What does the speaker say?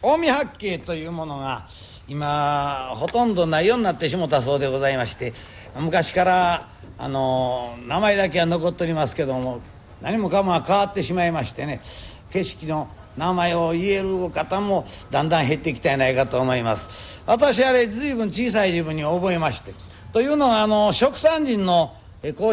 近江八景というものが今ほとんどないようになってしもたそうでございまして、昔から名前だけは残っておりますけども、何もかもが変わってしまいましてね、景色の名前を言える方もだんだん減ってきたんやないかと思います。私あれ随分小さい自分に覚えまして、というのは蜀山人の